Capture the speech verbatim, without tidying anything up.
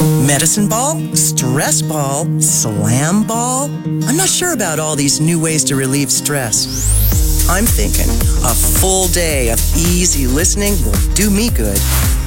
Medicine ball? Stress ball? Slam ball? I'm not sure about all these new ways to relieve stress. I'm thinking a full day of easy listening will do me good.